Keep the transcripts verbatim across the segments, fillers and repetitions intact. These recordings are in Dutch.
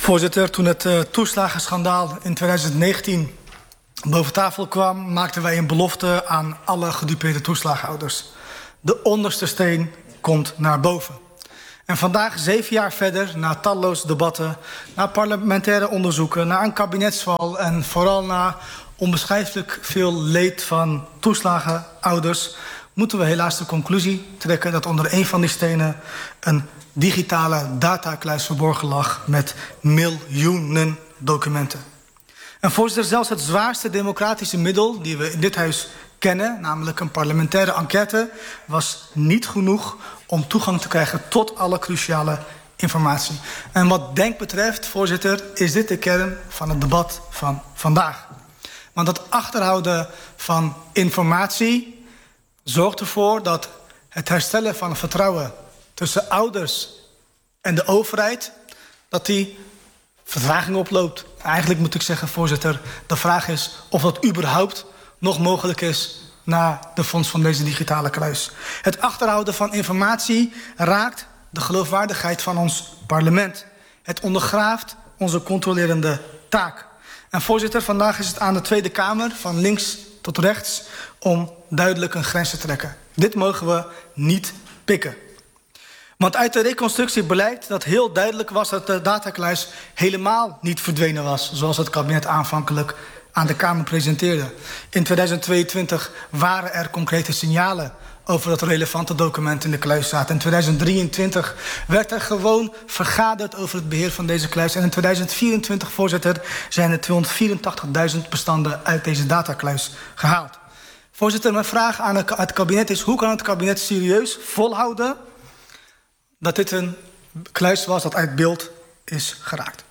Voorzitter, toen het uh, toeslagenschandaal in twintig negentien boven tafel kwam, maakten wij een belofte aan alle gedupeerde toeslagenhouders. De onderste steen komt naar boven. En vandaag, zeven jaar verder, na talloze debatten, na parlementaire onderzoeken, na een kabinetsval en vooral na onbeschrijfelijk veel leed van toeslagenhouders, moeten we helaas de conclusie trekken dat onder een van die stenen een digitale datakluis verborgen lag met miljoenen documenten. En voorzitter, zelfs het zwaarste democratische middel die we in dit huis kennen, namelijk een parlementaire enquête, was niet genoeg om toegang te krijgen tot alle cruciale informatie. En wat Denk betreft, voorzitter, is dit de kern van het debat van vandaag. Want het achterhouden van informatie zorgt ervoor dat het herstellen van het vertrouwen tussen ouders en de overheid, dat die vertraging oploopt. Eigenlijk moet ik zeggen, voorzitter, de vraag is of dat überhaupt nog mogelijk is na de fonds van deze digitale kluis. Het achterhouden van informatie raakt de geloofwaardigheid van ons parlement. Het ondergraaft onze controlerende taak. En voorzitter, vandaag is het aan de Tweede Kamer, van links tot rechts, om duidelijk een grens te trekken. Dit mogen we niet pikken. Want uit de reconstructie blijkt dat heel duidelijk was dat de datakluis helemaal niet verdwenen was, zoals het kabinet aanvankelijk aan de Kamer presenteerde. In tweeduizend tweeëntwintig waren er concrete signalen over dat relevante documenten in de kluis zaten. In tweeduizend drieëntwintig werd er gewoon vergaderd over het beheer van deze kluis. En in tweeduizend vierentwintig, voorzitter, zijn er tweehonderdvierentachtigduizend bestanden uit deze datakluis gehaald. Voorzitter, mijn vraag aan het kabinet is: hoe kan het kabinet serieus volhouden dat dit een kluis was dat uit beeld is geraakt?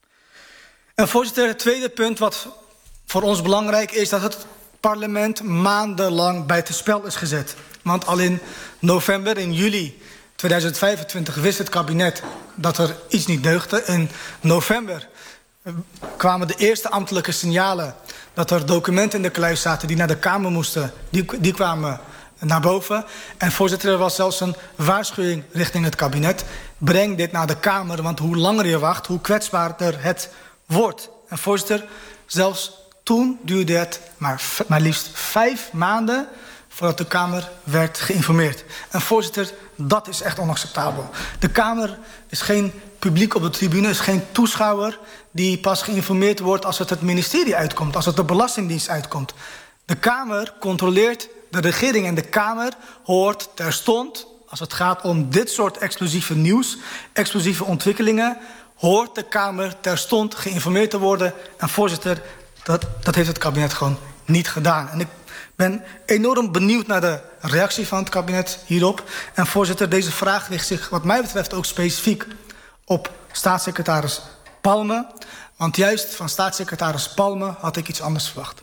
En voorzitter, het tweede punt wat voor ons belangrijk is, dat het parlement maandenlang buiten spel is gezet. Want al in november, in juli tweeduizend vijfentwintig, wist het kabinet dat er iets niet deugde. In november kwamen de eerste ambtelijke signalen dat er documenten in de kluis zaten die naar de Kamer moesten. Die, die kwamen naar boven. En voorzitter, er was zelfs een waarschuwing richting het kabinet: breng dit naar de Kamer, want hoe langer je wacht, hoe kwetsbaarder het wordt. En voorzitter, zelfs toen duurde het maar, maar liefst vijf maanden voordat de Kamer werd geïnformeerd. En voorzitter, dat is echt onacceptabel. De Kamer is geen publiek op de tribune, is geen toeschouwer die pas geïnformeerd wordt als het het ministerie uitkomt, als het de Belastingdienst uitkomt. De Kamer controleert de regering en de Kamer hoort terstond, als het gaat om dit soort explosieve nieuws, explosieve ontwikkelingen, hoort de Kamer terstond geïnformeerd te worden. En voorzitter, dat, dat heeft het kabinet gewoon niet gedaan. En ik ben enorm benieuwd naar de reactie van het kabinet hierop. En voorzitter, deze vraag richt zich wat mij betreft ook specifiek op staatssecretaris Palme. Want juist van staatssecretaris Palme had ik iets anders verwacht.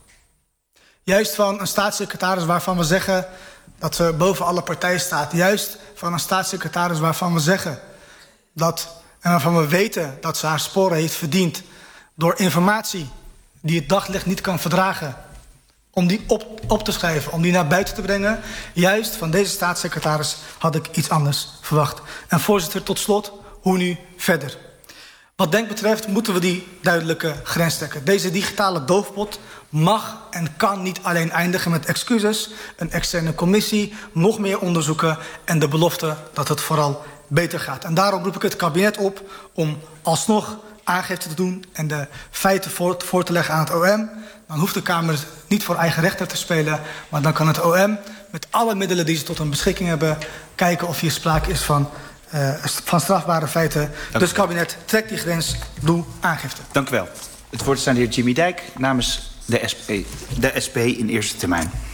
Juist van een staatssecretaris waarvan we zeggen dat ze boven alle partijen staat. Juist van een staatssecretaris waarvan we zeggen dat, en waarvan we weten dat ze haar sporen heeft verdiend door informatie die het daglicht niet kan verdragen, om die op, op te schrijven, om die naar buiten te brengen. Juist van deze staatssecretaris had ik iets anders verwacht. En voorzitter, tot slot, hoe nu verder? Wat Denk betreft moeten we die duidelijke grens trekken. Deze digitale doofpot mag en kan niet alleen eindigen met excuses, een externe commissie, nog meer onderzoeken en de belofte dat het vooral beter gaat. En daarom roep ik het kabinet op om alsnog aangifte te doen en de feiten voor, voor te leggen aan het O M. Dan hoeft de Kamer niet voor eigen rechter te spelen, maar dan kan het O M met alle middelen die ze tot hun beschikking hebben kijken of hier sprake is van, uh, van strafbare feiten. Dank dus kabinet, trek die grens, doe aangifte. Dank u wel. Het woord is aan de heer Jimmy Dijk namens de S P, de S P in eerste termijn.